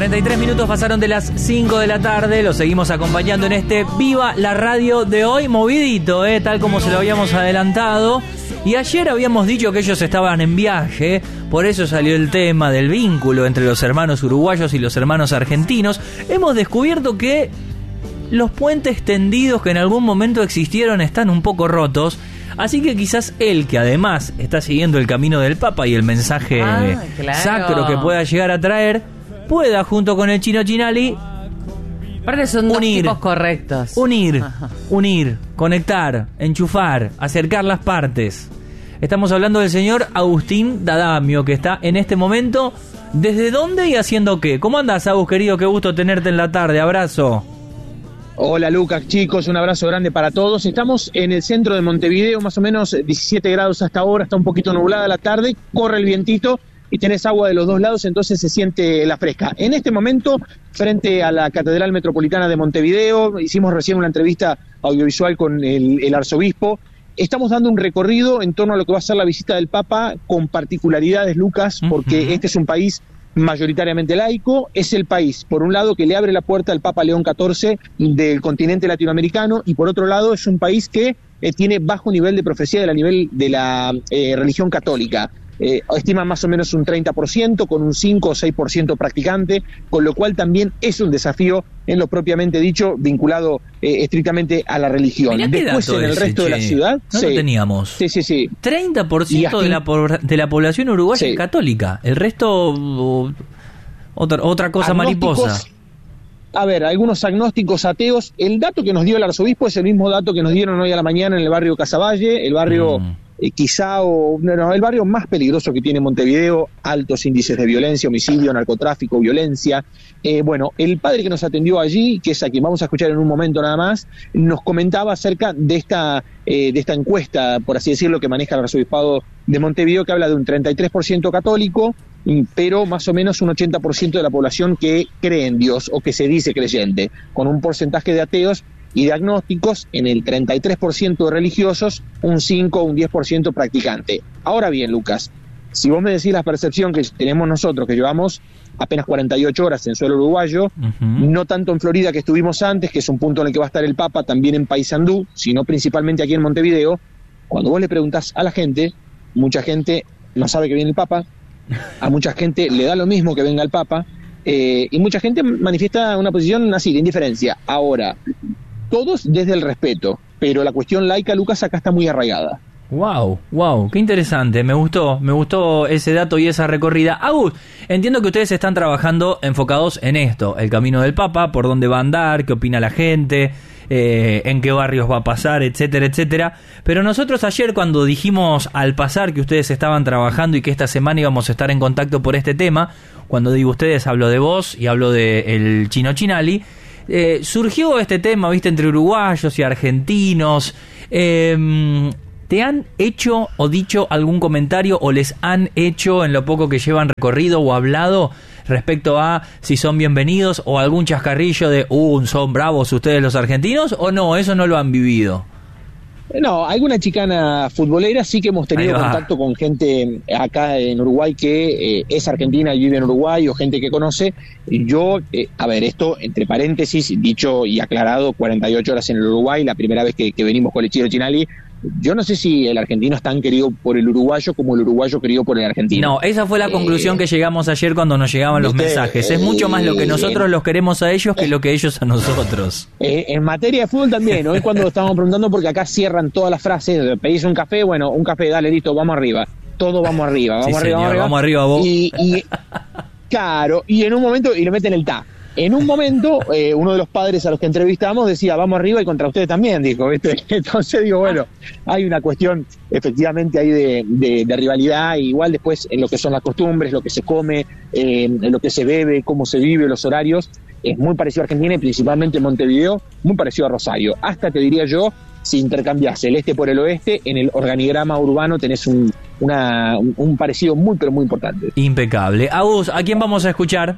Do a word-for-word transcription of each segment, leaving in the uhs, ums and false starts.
cuarenta y tres minutos pasaron de las cinco de la tarde. Lo seguimos acompañando en este Viva la Radio de hoy. Movidito, eh, tal como se lo habíamos adelantado. Y ayer habíamos dicho que ellos estaban en viaje. Por eso salió el tema del vínculo entre los hermanos uruguayos y los hermanos argentinos. Hemos descubierto que los puentes tendidos que en algún momento existieron están un poco rotos. Así que quizás él, que además está siguiendo el camino del Papa y el mensaje ah, claro. sacro que pueda llegar a traer, pueda, junto con el Chino Chinali, aparte son unir, dos tipos correctos. Unir, Ajá. unir, conectar, enchufar, acercar las partes. Estamos hablando del señor Agustín D'Adamio, que está en este momento. ¿Desde dónde y haciendo qué? ¿Cómo andás, Agus, querido? Qué gusto tenerte en la tarde. Abrazo. Hola Lucas, chicos, un abrazo grande para todos. Estamos en el centro de Montevideo, más o menos diecisiete grados hasta ahora, está un poquito nublada la tarde, corre el vientito y tenés agua de los dos lados, entonces se siente la fresca. En este momento, frente a la Catedral Metropolitana de Montevideo, hicimos recién una entrevista audiovisual con el, el arzobispo. Estamos dando un recorrido en torno a lo que va a ser la visita del Papa, con particularidades, Lucas, porque uh-huh. este es un país mayoritariamente laico, es el país, por un lado, que le abre la puerta al Papa León catorce del continente latinoamericano, y por otro lado es un país que eh, tiene bajo nivel de profecía del nivel de la eh, religión católica. Eh, estima más o menos un treinta por ciento, con un cinco o seis por ciento practicante, con lo cual también es un desafío en lo propiamente dicho, vinculado eh, estrictamente a la religión. Después en el ese, resto che. de la ciudad... No sí, lo teníamos. Sí, sí, sí. treinta por ciento aquí, de, la, de la población uruguaya sí. es católica. El resto, uh, otra, otra cosa mariposa. A ver, algunos agnósticos ateos. El dato que nos dio el arzobispo es el mismo dato que nos dieron hoy a la mañana en el barrio Casaballe, el barrio... Mm. Eh, quizá o, no, el barrio más peligroso que tiene Montevideo, altos índices de violencia, homicidio, narcotráfico, violencia. Eh, bueno, el padre que nos atendió allí, que es a quien vamos a escuchar en un momento nada más, nos comentaba acerca de esta, eh, de esta encuesta, por así decirlo, que maneja el arzobispado de Montevideo, que habla de un treinta y tres por ciento católico, pero más o menos un ochenta por ciento de la población que cree en Dios o que se dice creyente, con un porcentaje de ateos y de agnósticos en el treinta y tres por ciento de religiosos, un cinco o un diez por ciento practicante. Ahora bien, Lucas, si vos me decís la percepción que tenemos nosotros, que llevamos apenas cuarenta y ocho horas en suelo uruguayo, uh-huh. no tanto en Florida, que estuvimos antes, que es un punto en el que va a estar el Papa, también en Paysandú, sino principalmente aquí en Montevideo, cuando vos le preguntás a la gente, mucha gente no sabe que viene el Papa, a mucha gente le da lo mismo que venga el Papa, eh, y mucha gente manifiesta una posición así, de indiferencia. Ahora, todos desde el respeto, pero la cuestión laica, Lucas, acá está muy arraigada. Wow, wow, qué interesante, me gustó, me gustó ese dato y esa recorrida. Agus, entiendo que ustedes están trabajando enfocados en esto, el camino del Papa, por dónde va a andar, qué opina la gente, eh, en qué barrios va a pasar, etcétera, etcétera. Pero nosotros ayer, cuando dijimos al pasar que ustedes estaban trabajando y que esta semana íbamos a estar en contacto por este tema, cuando digo ustedes hablo de vos y hablo de el Chino Chinali, Eh, surgió este tema, viste, entre uruguayos y argentinos. Eh, ¿Te han hecho o dicho algún comentario o les han hecho en lo poco que llevan recorrido o hablado respecto a si son bienvenidos o algún chascarrillo de, uh, son bravos ustedes los argentinos, o no, eso no lo han vivido? No, alguna chicana futbolera sí que hemos tenido contacto con gente acá en Uruguay que eh, es argentina y vive en Uruguay, o gente que conoce. Yo, eh, a ver, esto entre paréntesis, dicho y aclarado, cuarenta y ocho horas en el Uruguay, la primera vez que, que venimos con el Chino Chinali. Yo no sé si el argentino es tan querido por el uruguayo como el uruguyo querido por el argentino. No, esa fue la eh, conclusión que llegamos ayer cuando nos llegaban los mensajes. Es mucho más lo que nosotros eh, los queremos a ellos que lo que ellos a nosotros. Eh, en materia de fútbol también, hoy cuando estábamos preguntando, porque acá cierran todas las frases, pedís un café, bueno, un café, dale, listo, vamos arriba. Todos vamos arriba, vamos sí, arriba, señor, vamos vamos arriba arriba. vos. Y, y, claro, y en un momento, y le meten el ta. En un momento, eh, uno de los padres a los que entrevistamos decía, vamos arriba y contra ustedes también, dijo, ¿viste? Entonces digo, bueno, hay una cuestión efectivamente ahí de, de, de rivalidad, y igual después en lo que son las costumbres, lo que se come, eh, en lo que se bebe, cómo se vive, los horarios, es muy parecido a Argentina y principalmente en Montevideo, muy parecido a Rosario. Hasta te diría yo, si intercambias el este por el oeste, en el organigrama urbano tenés un, una, un, un parecido muy, pero muy importante. Impecable. Agus, ¿a quién vamos a escuchar?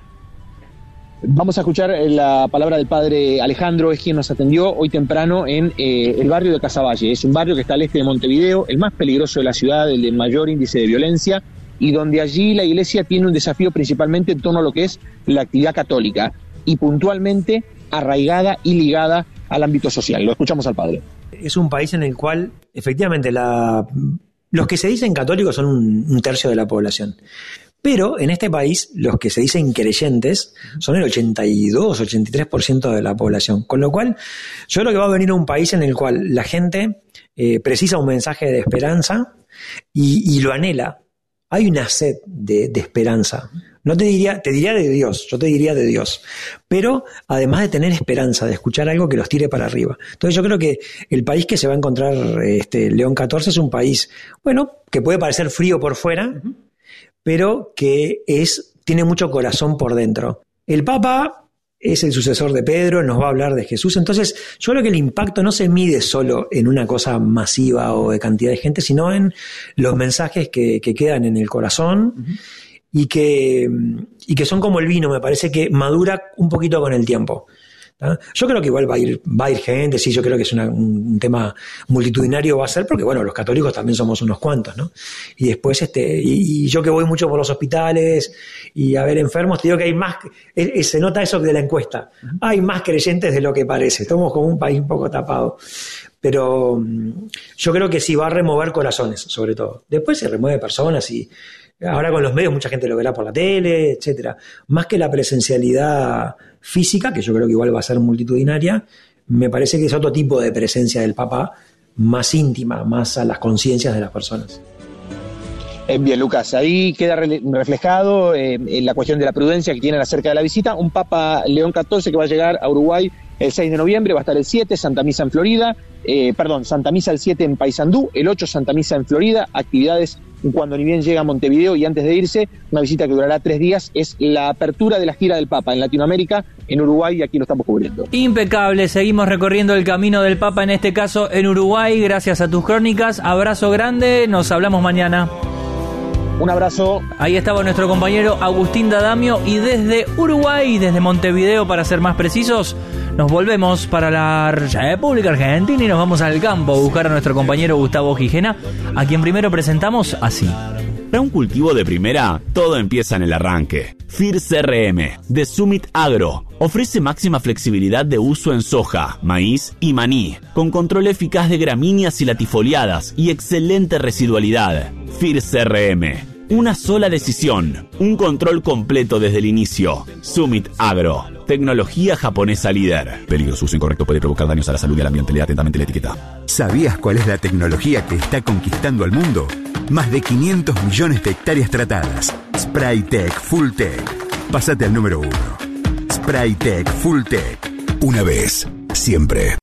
Vamos a escuchar la palabra del padre Alejandro, es quien nos atendió hoy temprano en eh, el barrio de Casaballe. Es un barrio que está al este de Montevideo, el más peligroso de la ciudad, el de mayor índice de violencia, y donde allí la Iglesia tiene un desafío principalmente en torno a lo que es la actividad católica y puntualmente arraigada y ligada al ámbito social. Lo escuchamos al padre. Es un país en el cual efectivamente la, los que se dicen católicos son un, un tercio de la población. Pero en este país los que se dicen creyentes son el ochenta y dos, ochenta y tres por ciento de la población. Con lo cual yo creo que va a venir un país en el cual la gente eh, precisa un mensaje de esperanza y, y lo anhela. Hay una sed de, de esperanza. No te diría, te diría de Dios, yo te diría de Dios. Pero además de tener esperanza, de escuchar algo que los tire para arriba. Entonces yo creo que el país que se va a encontrar este León catorce es un país, bueno, que puede parecer frío por fuera, uh-huh. pero que es, tiene mucho corazón por dentro. El Papa es el sucesor de Pedro, nos va a hablar de Jesús. Entonces, yo creo que el impacto no se mide solo en una cosa masiva o de cantidad de gente, sino en los mensajes que, que quedan en el corazón uh-huh. y, que, y que son como el vino, me parece que madura un poquito con el tiempo. ¿Ah? Yo creo que igual va a ir, va a ir gente, sí, yo creo que es una, un tema multitudinario va a ser, porque bueno, los católicos también somos unos cuantos, ¿no? Y después, este, y, y yo que voy mucho por los hospitales y a ver enfermos, te digo que hay más, eh, eh, se nota eso de la encuesta, hay más creyentes de lo que parece, estamos como un país un poco tapado. Pero um, yo creo que sí va a remover corazones, sobre todo. Después se remueve personas y ahora con los medios mucha gente lo verá por la tele, etcétera. Más que la presencialidad física, que yo creo que igual va a ser multitudinaria, me parece que es otro tipo de presencia del Papa, más íntima, más a las conciencias de las personas. Eh, bien, Lucas, ahí queda re- reflejado eh, en la cuestión de la prudencia que tienen acerca de la visita. Un Papa León catorce que va a llegar a Uruguay el seis de noviembre, va a estar el siete, Santa Misa en Florida, eh, perdón, Santa Misa el siete en Paysandú, el ocho Santa Misa en Florida, actividades cuando ni bien llega a Montevideo y antes de irse, una visita que durará tres días, es la apertura de la gira del Papa en Latinoamérica, en Uruguay, y aquí lo estamos cubriendo. Impecable, seguimos recorriendo el camino del Papa, en este caso en Uruguay, gracias a tus crónicas. Abrazo grande, nos hablamos mañana. Un abrazo. Ahí estaba nuestro compañero Agustín D'Adamio, y desde Uruguay, desde Montevideo para ser más precisos, nos volvemos para la República Argentina y nos vamos al campo a buscar a nuestro compañero Gustavo Gijena, a quien primero presentamos así. Para un cultivo de primera, todo empieza en el arranque. F I R C R M, de Summit Agro, ofrece máxima flexibilidad de uso en soja, maíz y maní, con control eficaz de gramíneas y latifoliadas y excelente residualidad. F I R C R M, una sola decisión, un control completo desde el inicio. Summit Agro, tecnología japonesa líder. Peligroso uso incorrecto puede provocar daños a la salud y al ambiente. Lea atentamente la etiqueta. ¿Sabías cuál es la tecnología que está conquistando al mundo? Más de quinientos millones de hectáreas tratadas. Spraytec Fulltech. Pásate al número uno. Spraytec Fulltech. Una vez, siempre.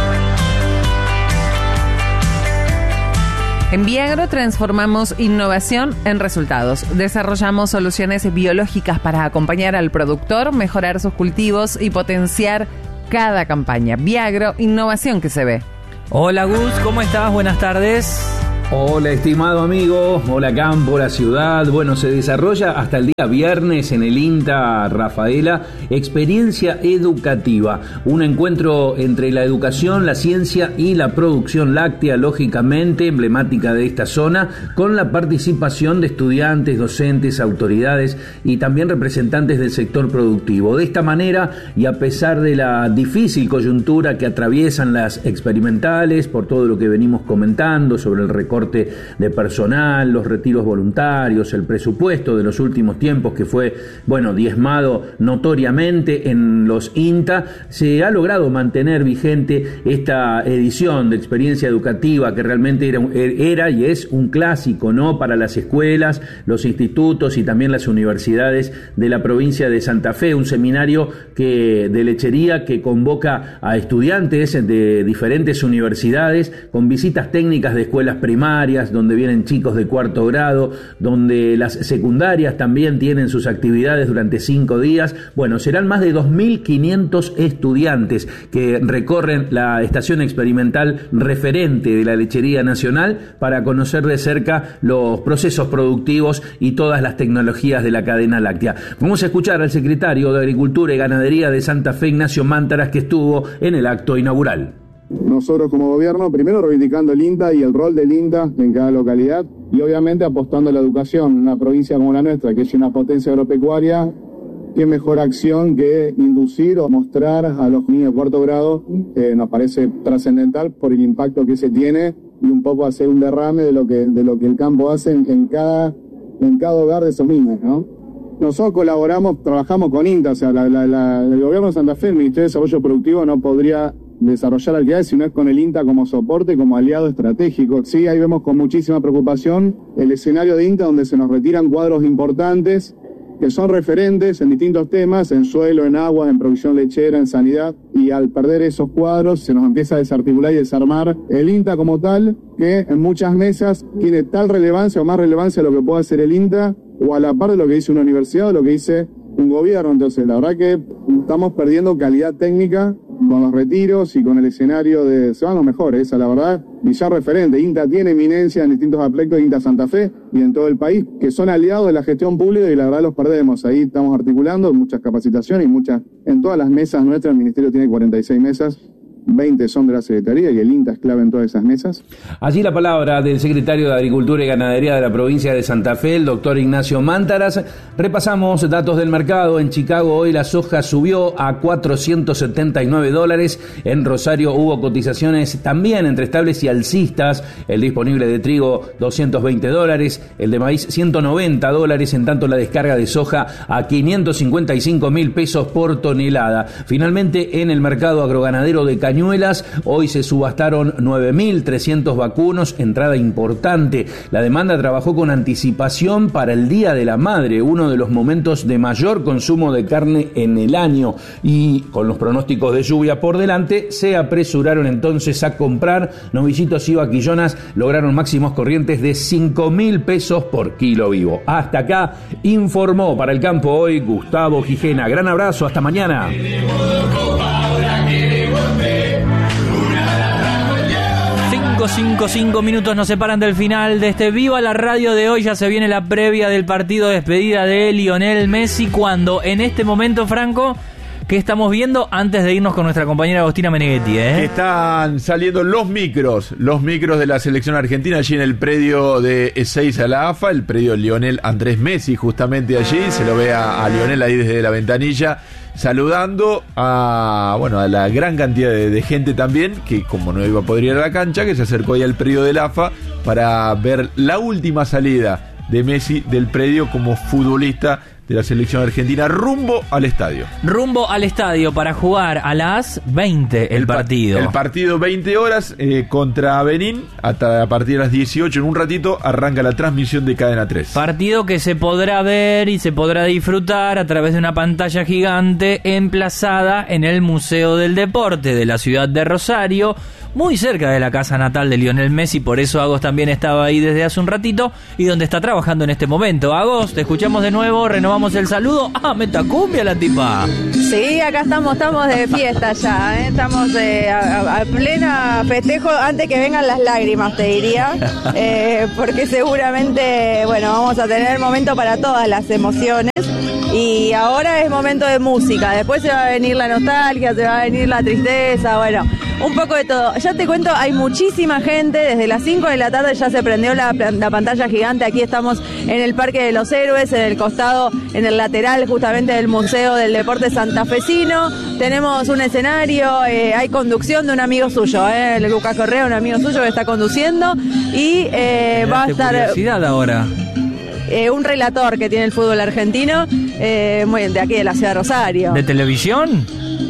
En Viagro transformamos innovación en resultados. Desarrollamos soluciones biológicas para acompañar al productor, mejorar sus cultivos y potenciar cada campaña. Viagro, innovación que se ve. Hola Gus, ¿cómo estás? Buenas tardes. Hola estimado amigo, hola campo, la ciudad. Bueno, se desarrolla hasta el día viernes en el INTA Rafaela Experiencia Educativa, un encuentro entre la educación, la ciencia y la producción láctea, lógicamente emblemática de esta zona, con la participación de estudiantes, docentes, autoridades y también representantes del sector productivo. De esta manera, y a pesar de la difícil coyuntura que atraviesan las experimentales, por todo lo que venimos comentando sobre el recorte de personal, los retiros voluntarios, el presupuesto de los últimos tiempos que fue, bueno, diezmado notoriamente en los INTA, se ha logrado mantener vigente esta edición de Experiencia Educativa que realmente era, era y es un clásico, ¿no?, para las escuelas, los institutos y también las universidades de la provincia de Santa Fe, un seminario que de lechería que convoca a estudiantes de diferentes universidades con visitas técnicas de escuelas primarias, donde vienen chicos de cuarto grado, donde las secundarias también tienen sus actividades durante cinco días. Bueno, serán más de dos mil quinientos estudiantes que recorren la estación experimental referente de la Lechería Nacional para conocer de cerca los procesos productivos y todas las tecnologías de la cadena láctea. Vamos a escuchar al secretario de Agricultura y Ganadería de Santa Fe, Ignacio Mántaras, que estuvo en el acto inaugural. Nosotros como gobierno, primero reivindicando el INTA y el rol del INTA en cada localidad, y obviamente apostando a la educación. Una provincia como la nuestra, que es una potencia agropecuaria, qué mejor acción que inducir o mostrar a los niños de cuarto grado, eh, nos parece trascendental por el impacto que se tiene y un poco hacer un derrame de lo que, de lo que el campo hace en, en, cada, en cada hogar de esos niños, ¿no? Nosotros colaboramos, trabajamos con INTA, o sea, la, la, la, el gobierno de Santa Fe, el Ministerio de Desarrollo Productivo no podría desarrollar actividades si no es con el INTA como soporte, como aliado estratégico. Sí, ahí vemos con muchísima preocupación el escenario de INTA donde se nos retiran cuadros importantes que son referentes en distintos temas, en suelo, en agua, en producción lechera, en sanidad, y al perder esos cuadros se nos empieza a desarticular y desarmar el INTA como tal, que en muchas mesas tiene tal relevancia o más relevancia lo que puede hacer el INTA, o a la par de lo que dice una universidad o lo que dice un gobierno. Entonces, la verdad que estamos perdiendo calidad técnica con los retiros y con el escenario de... Se van los mejores, esa la verdad, y ya referente. INTA tiene eminencia en distintos aspectos, INTA Santa Fe y en todo el país, que son aliados de la gestión pública y la verdad los perdemos. Ahí estamos articulando muchas capacitaciones y muchas... En todas las mesas nuestras, el Ministerio tiene cuarenta y seis mesas, veinte son de la Secretaría y el INTA es clave en todas esas mesas. Allí la palabra del secretario de Agricultura y Ganadería de la provincia de Santa Fe, el doctor Ignacio Mántaras. Repasamos datos del mercado. En Chicago hoy la soja subió a cuatrocientos setenta y nueve dólares. En Rosario hubo cotizaciones también entre estables y alcistas. El disponible de trigo doscientos veinte dólares, el de maíz ciento noventa dólares, en tanto la descarga de soja a quinientos cincuenta y cinco mil pesos por tonelada. Finalmente en el mercado agroganadero de Cañuelas hoy se subastaron nueve mil trescientos vacunos, entrada importante. La demanda trabajó con anticipación para el Día de la Madre, uno de los momentos de mayor consumo de carne en el año, y con los pronósticos de lluvia por delante se apresuraron entonces a comprar. Novillitos y vaquillonas lograron máximos corrientes de cinco mil pesos por kilo vivo. Hasta acá informó para el campo hoy Gustavo Gijena. Gran abrazo, hasta mañana. cinco, cinco minutos nos separan del final de este Viva la Radio de hoy. Ya se viene la previa del partido de despedida de Lionel Messi, cuando en este momento, Franco, ¿qué estamos viendo antes de irnos con nuestra compañera Agostina Meneghetti? ¿eh? Están saliendo los micros, los micros de la selección argentina allí en el predio de Ezeiza a la A F A, el predio Lionel Andrés Messi, justamente allí. Se lo ve a, a Lionel ahí desde la ventanilla, saludando a bueno a la gran cantidad de, de gente también, que como no iba a poder ir a la cancha, que se acercó ahí al predio del A F A para ver la última salida de Messi del predio como futbolista de la selección argentina, rumbo al estadio. Rumbo al estadio para jugar a las veinte el, el partido. El partido veinte horas eh, contra Benín, hasta a partir de las dieciocho, en un ratito, arranca la transmisión de Cadena tres. Partido que se podrá ver y se podrá disfrutar a través de una pantalla gigante emplazada en el Museo del Deporte de la ciudad de Rosario, muy cerca de la casa natal de Lionel Messi. Por eso Agos también estaba ahí desde hace un ratito y donde está trabajando en este momento. Agos, te escuchamos de nuevo, renovamos el saludo. Ah, metacumbia la tipa. Sí, acá estamos, estamos de fiesta ya, ¿eh? Estamos eh, a, a plena festejo antes que vengan las lágrimas, te diría, eh, porque seguramente, bueno, vamos a tener momento para todas las emociones. Y ahora es momento de música, después se va a venir la nostalgia, se va a venir la tristeza, bueno, un poco de todo. Ya te cuento, hay muchísima gente, desde las cinco de la tarde ya se prendió la, la pantalla gigante. Aquí estamos en el Parque de los Héroes, en el costado, en el lateral justamente del Museo del Deporte Santafesino. Tenemos un escenario, eh, hay conducción de un amigo suyo, eh, el Lucas Correa, un amigo suyo que está conduciendo y eh, va a estar... curiosidad ahora. Eh, un relator que tiene el fútbol argentino, eh, muy, de aquí de la ciudad de Rosario. ¿De televisión?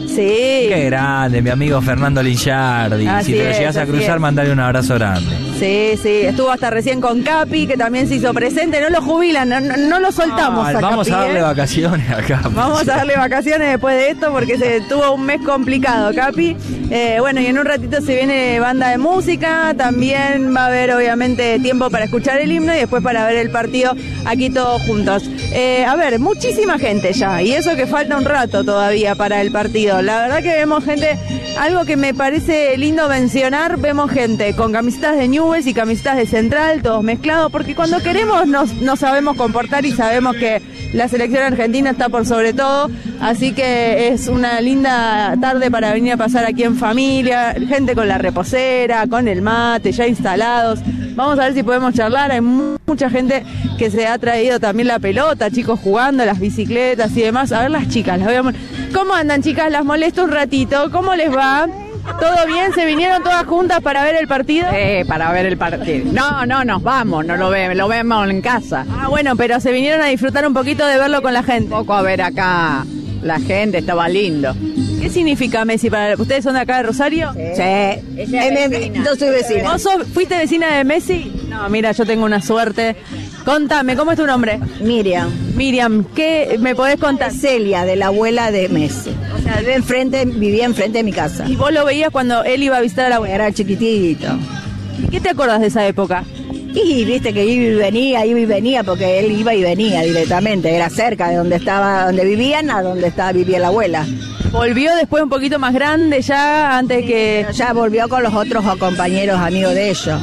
Sí. Qué grande, mi amigo Fernando Linchardi. Así si te lo es, llegas a cruzar, es. mandale un abrazo grande. Sí, sí, estuvo hasta recién con Capi, que también se hizo presente. No lo jubilan, no, no lo soltamos ah, a Vamos Capi, a darle ¿eh? vacaciones a Capi. Vamos a darle vacaciones después de esto porque se tuvo un mes complicado, Capi. Eh, bueno, y en un ratito se viene banda de música. También va a haber, obviamente, tiempo para escuchar el himno y después para ver el partido aquí todos juntos. Eh, a ver, muchísima gente ya, y eso que falta un rato todavía para el partido. La verdad que vemos gente, algo que me parece lindo mencionar, vemos gente con camisetas de Newell's, nubes y camisetas de Central, todos mezclados, porque cuando queremos nos, nos sabemos comportar y sabemos que la selección argentina está por sobre todo, así que es una linda tarde para venir a pasar aquí en familia, gente con la reposera, con el mate, ya instalados. Vamos a ver si podemos charlar, hay mucha gente que se ha traído también la pelota, chicos jugando, las bicicletas y demás. A ver las chicas, las veamos. ¿Cómo andan, chicas? Las molesto un ratito, ¿cómo les va? ¿Todo bien? ¿Se vinieron todas juntas para ver el partido? Sí, para ver el partido. No, no, nos vamos, no lo vemos, lo vemos en casa. Ah, bueno, pero se vinieron a disfrutar un poquito de verlo con la gente. Un poco a ver acá, la gente, estaba lindo. ¿Qué significa Messi para ustedes? ¿Son de acá de Rosario? Sí. sí. Es yo soy vecina. ¿Vos sos, fuiste vecina de Messi? No, mira, yo tengo una suerte. Contame, ¿cómo es tu nombre? Miriam. Miriam, ¿qué me podés contar? Celia, de la abuela de Messi. O sea, de enfrente, vivía enfrente de mi casa. ¿Y vos lo veías cuando él iba a visitar a la abuela? Era chiquitito. ¿Y qué te acordás de esa época? Y viste que iba y venía, iba y venía, porque él iba y venía directamente. Era cerca de donde estaba, donde vivían, a donde estaba, vivía la abuela. ¿Volvió después un poquito más grande ya, antes que...? Pero ya volvió con los otros compañeros amigos de ellos.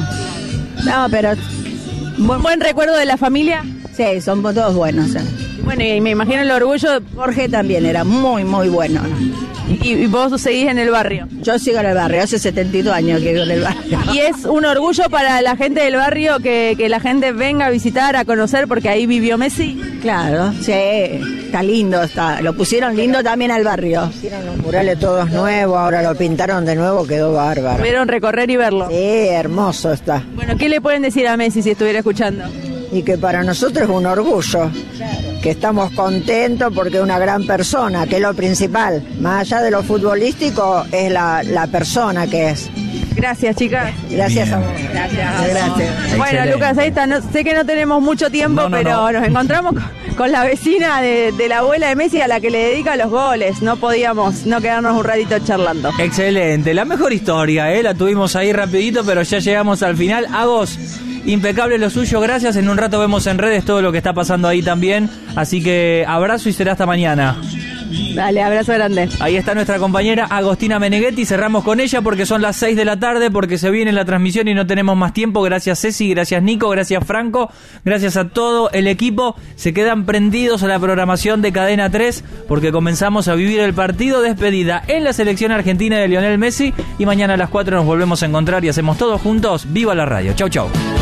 No, pero... ¿Buen, buen recuerdo de la familia? Sí, son todos buenos. ¿Eh? Bueno, y me imagino el orgullo... Jorge también era muy, muy bueno. ¿Y, y vos seguís en el barrio? Yo sigo en el barrio, hace setenta y dos años que vivo en el barrio. Y es un orgullo para la gente del barrio que, que la gente venga a visitar, a conocer, porque ahí vivió Messi. Claro, sí, está lindo, está. Lo pusieron lindo también al barrio. Hicieron los murales todos nuevos, ahora lo pintaron de nuevo, quedó bárbaro. ¿Pudieron recorrer y verlo? Sí, hermoso está. Bueno, ¿qué le pueden decir a Messi si estuviera escuchando? Y que para nosotros es un orgullo. Claro. Que estamos contentos porque es una gran persona, que es lo principal. Más allá de lo futbolístico, es la, la persona que es. Gracias, chicas. Gracias Bien. a vos. Gracias. Gracias. Bueno, Excelente. Lucas, ahí está. No, sé que no tenemos mucho tiempo, no, no, pero no. nos encontramos con, con la vecina de, de la abuela de Messi a la que le dedica los goles. No podíamos no quedarnos un ratito charlando. Excelente. La mejor historia, ¿eh? La tuvimos ahí rapidito, pero ya llegamos al final. Agos, impecable lo suyo, gracias. En un rato vemos en redes todo lo que está pasando ahí también. Así que abrazo y será hasta mañana. Dale, abrazo grande. Ahí está nuestra compañera Agostina Meneghetti. Cerramos con ella porque son las seis de la tarde, porque se viene la transmisión y no tenemos más tiempo. Gracias Ceci, gracias Nico, gracias Franco, gracias a todo el equipo. Se quedan prendidos a la programación de Cadena tres porque comenzamos a vivir el partido despedida en la selección argentina de Lionel Messi. Y mañana a las cuatro nos volvemos a encontrar y hacemos todos juntos. ¡Viva la radio! Chau, chau.